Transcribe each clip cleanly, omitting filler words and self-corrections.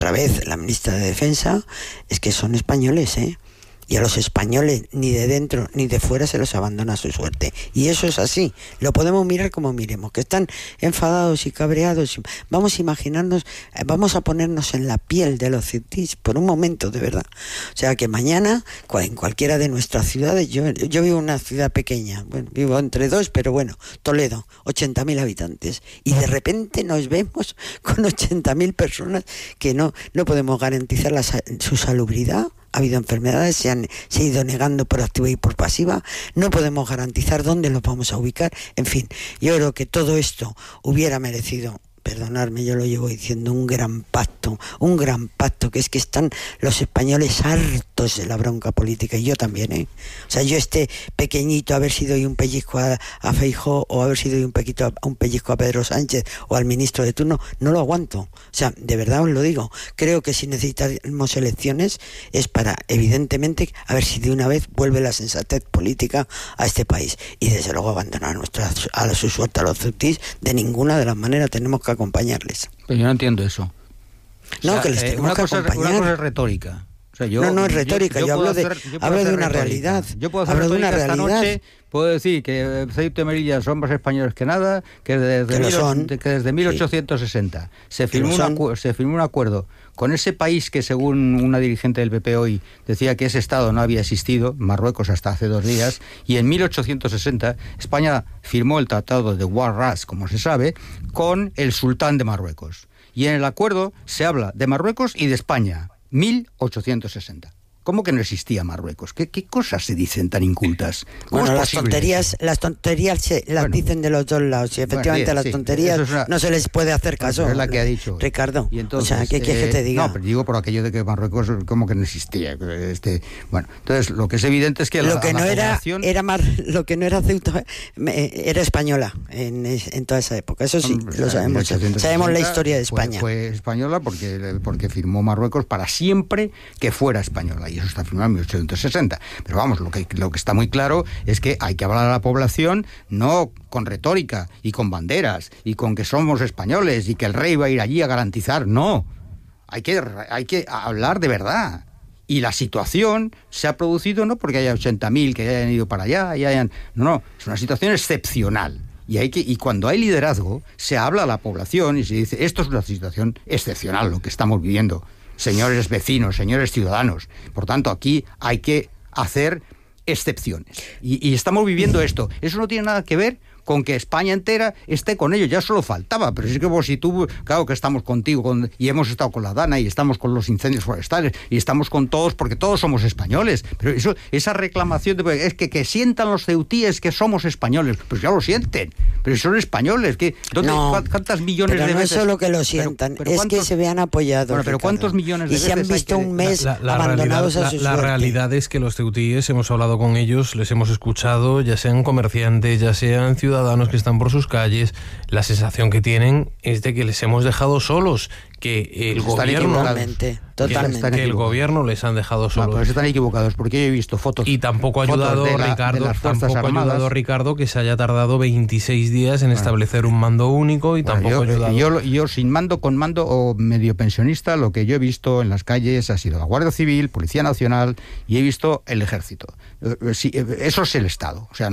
otra vez la ministra de Defensa, es que son españoles, y a los españoles ni de dentro ni de fuera se los abandona a su suerte, y eso es así, lo podemos mirar como miremos, que están enfadados y cabreados. Vamos a imaginarnos, vamos a ponernos en la piel de los ceutís por un momento, de verdad. O sea, que mañana en cualquiera de nuestras ciudades, yo vivo en una ciudad pequeña, bueno, vivo entre dos, pero bueno, Toledo, 80.000 habitantes, y de repente nos vemos con 80.000 personas que no podemos garantizar su salubridad. Ha habido enfermedades, se ha ido negando por activa y por pasiva, no podemos garantizar dónde los vamos a ubicar, en fin, yo creo que todo esto hubiera merecido, perdonadme, yo lo llevo diciendo, un gran pacto, que es que están los españoles hartos de la bronca política, y yo también, O sea, yo pequeñito, haber sido un pellizco a Feijóo, o haber sido un pellizco a Pedro Sánchez, o al ministro de turno, no lo aguanto. O sea, de verdad os lo digo, creo que si necesitamos elecciones es para, evidentemente, a ver si de una vez vuelve la sensatez política a este país, y desde luego abandonar a su suerte a los ceutís, de ninguna de las maneras. Tenemos que acompañarles. Pero yo no entiendo eso. No, o sea, que les tenemos que acompañar. Una cosa es retórica. O sea, no es retórica, yo hablo de una realidad. Yo puedo hacer retórica esta noche, puedo decir que Ceuta y Melilla son más españoles que nada, que desde 1860 se firmó un acuerdo con ese país que, según una dirigente del PP hoy, decía que ese Estado no había existido, Marruecos, hasta hace 2 días, y en 1860 España firmó el Tratado de Ouaraz, como se sabe, con el sultán de Marruecos. Y en el acuerdo se habla de Marruecos y de España. 1860. ¿Cómo que no existía Marruecos? ¿Qué cosas se dicen tan incultas? Bueno, las tonterías las dicen de los dos lados, y efectivamente las tonterías no se les puede hacer caso. Es la que ha dicho Ricardo. Y entonces, o sea, ¿qué quieres que te diga? No, pero digo por aquello de que Marruecos como que no existía. Bueno, entonces lo que es evidente es que lo que no era Ceuta era española en toda esa época. Eso sí, lo sabemos. Sabemos la historia de España. Fue española porque firmó Marruecos para siempre que fuera española. Y eso está firmado en 1860. Pero vamos, lo que está muy claro es que hay que hablar a la población no con retórica y con banderas y con que somos españoles y que el rey va a ir allí a garantizar. No, hay que hablar de verdad. Y la situación se ha producido no porque haya 80.000 que hayan ido para allá no, es una situación excepcional. Y cuando hay liderazgo, se habla a la población y se dice, esto es una situación excepcional, lo que estamos viviendo. Señores vecinos, señores ciudadanos. Por tanto, aquí hay que hacer excepciones. Y estamos viviendo esto. Eso no tiene nada que ver con que España entera esté con ellos, ya solo faltaba, pero es que si tú, claro que estamos contigo y hemos estado con la Dana y estamos con los incendios forestales y estamos con todos porque todos somos españoles, pero esa reclamación es que sientan los ceutíes que somos españoles, pues ya lo sienten, pero son españoles, ¿cuántas millones de veces? No es solo que lo sientan, es que se vean apoyados. Bueno, pero ¿cuántos millones de veces? Y se han visto un mes abandonados a su suerte. La realidad es que los ceutíes, hemos hablado con ellos, les hemos escuchado, ya sean comerciantes, ya sean ciudadanos que están por sus calles, la sensación que tienen es de que les hemos dejado solos, que el gobierno que el gobierno les han dejado solos. No, pero están equivocados, porque yo he visto fotos. Y tampoco ha ayudado, Ricardo, que se haya tardado 26 días en establecer un mando único, y tampoco ha ayudado. Yo sin mando, con mando o medio pensionista, lo que yo he visto en las calles ha sido la Guardia Civil, Policía Nacional, y he visto el Ejército. Eso es el Estado. O sea,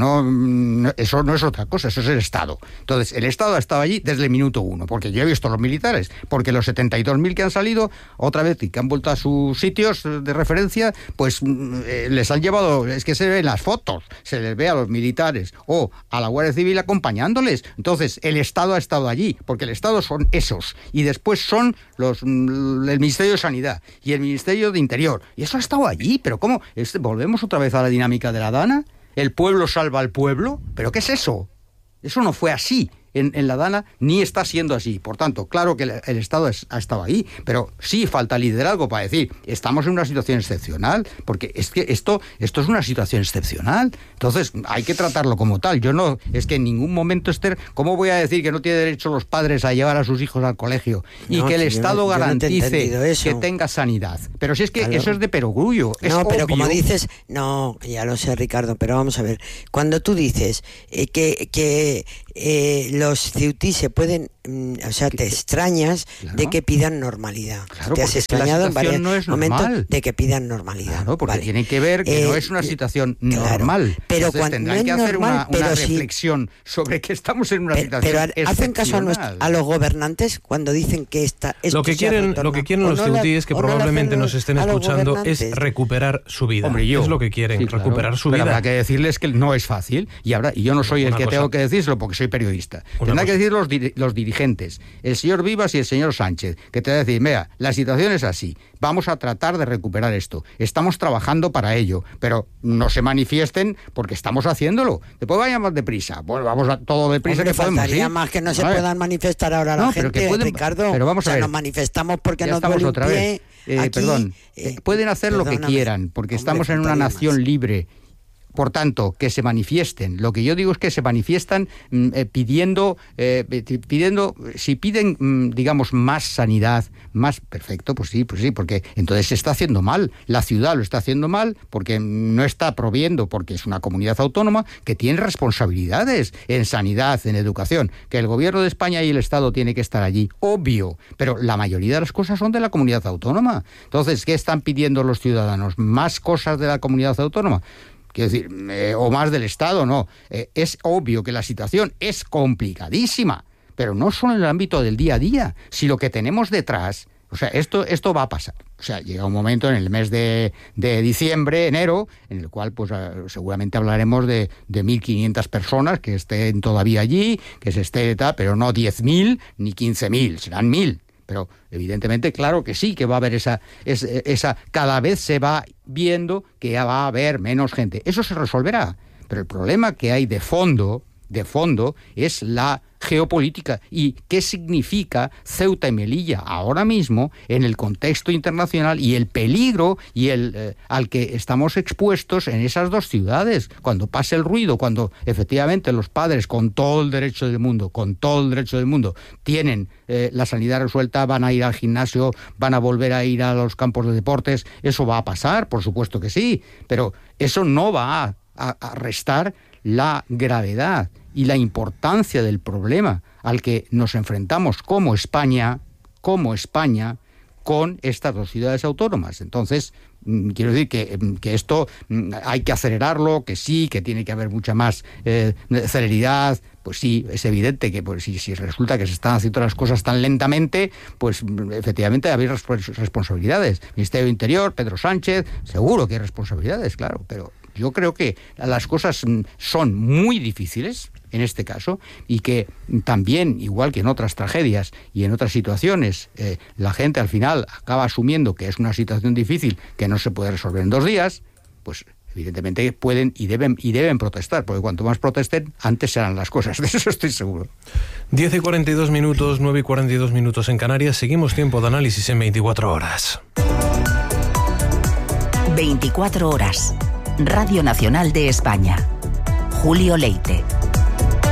eso no es otra cosa, eso es el Estado. Entonces, el Estado ha estado allí desde el minuto 1, porque yo he visto los militares, porque los 72.000 que han salido otra vez y que han vuelto a sus sitios de referencia, pues les han llevado, es que se ven las fotos, se les ve a los militares o a la Guardia Civil acompañándoles. Entonces, el Estado ha estado allí, porque el Estado son esos, y después son el Ministerio de Sanidad y el Ministerio de Interior, y eso ha estado allí. Pero ¿cómo? ¿Volvemos otra vez a la dinámica de la Dana? ¿El pueblo salva al pueblo? ¿Pero qué es eso? Eso no fue así en la Dana, ni está siendo así. Por tanto, claro que el Estado ha estado ahí, pero sí falta liderazgo para decir, estamos en una situación excepcional, porque es que esto es una situación excepcional. Entonces, hay que tratarlo como tal. Es que en ningún momento, Esther, ¿cómo voy a decir que no tiene derecho los padres a llevar a sus hijos al colegio y que el Estado garantice que tenga sanidad? Pero si es que eso es de perogrullo. Pero como dices, ya lo sé, Ricardo, pero vamos a ver, cuando tú dices que los ceutíes se pueden o sea, te extrañas de que pidan normalidad. Claro, te has extrañado en varios momentos de que pidan normalidad. Claro, porque tiene que ver que no es una situación normal. Pero entonces cuando tendrán que hacer una reflexión sobre que estamos en una situación pero hacen caso a los gobernantes cuando dicen que lo que quieren los ceutíes que probablemente nos estén escuchando es recuperar su vida. Hombre, es lo que quieren, recuperar su vida. Pero habrá que decirles que no es fácil y yo no soy el que tengo que decírselo porque soy periodista. Tendrán que decir los dirigentes, el señor Vivas y el señor Sánchez, que te van a decir, mira, la situación es así, vamos a tratar de recuperar esto, estamos trabajando para ello, pero no se manifiesten porque estamos haciéndolo. Después vayamos deprisa, bueno, vamos a todo deprisa. Hombre, que podemos. Faltaría más que no se puedan manifestar ahora la gente, Ricardo. Pero vamos a ver. Nos manifestamos porque nos duele un pie. Pueden hacer lo que quieran, porque estamos en una nación libre. Por tanto, que se manifiesten. Lo que yo digo es que se manifiestan pidiendo, si piden, digamos, más sanidad, más perfecto, pues sí, porque entonces se está haciendo mal. La ciudad lo está haciendo mal porque no está proviendo, porque es una comunidad autónoma que tiene responsabilidades en sanidad, en educación, que el gobierno de España y el Estado tiene que estar allí, obvio, pero la mayoría de las cosas son de la comunidad autónoma. Entonces, ¿qué están pidiendo los ciudadanos? ¿Más cosas de la comunidad autónoma? Quiero decir, o más del Estado, no. Es obvio que la situación es complicadísima, pero no solo en el ámbito del día a día, si lo que tenemos detrás, o sea, esto va a pasar. O sea, llega un momento en el mes de diciembre, enero, en el cual pues seguramente hablaremos de 1.500 personas que estén todavía allí, que se esté tal, pero no 10.000 ni 15.000, serán 1.000. Pero evidentemente, claro que sí, que va a haber esa cada vez se va viendo que va a haber menos gente. Eso se resolverá. Pero el problema que hay de fondo es la geopolítica y qué significa Ceuta y Melilla ahora mismo en el contexto internacional y el peligro y al que estamos expuestos en esas dos ciudades. Cuando pase el ruido, cuando efectivamente los padres con todo el derecho del mundo, tienen la sanidad resuelta, van a ir al gimnasio, van a volver a ir a los campos de deportes, eso va a pasar, por supuesto que sí, pero eso no va a restar la gravedad y la importancia del problema al que nos enfrentamos como España con estas dos ciudades autónomas. Entonces, quiero decir que esto hay que acelerarlo, que sí, que tiene que haber mucha más celeridad. Pues sí, es evidente que pues, si resulta que se están haciendo las cosas tan lentamente, pues efectivamente hay responsabilidades. Ministerio de Interior, Pedro Sánchez, seguro que hay responsabilidades, claro, pero yo creo que las cosas son muy difíciles en este caso y que también, igual que en otras tragedias y en otras situaciones, la gente al final acaba asumiendo que es una situación difícil que no se puede resolver en 2 días, pues evidentemente pueden y deben protestar, porque cuanto más protesten, antes serán las cosas, de eso estoy seguro. 10:42, 9:42 en Canarias. Seguimos tiempo de análisis en 24 horas. 24 horas. Radio Nacional de España. Julio Leite.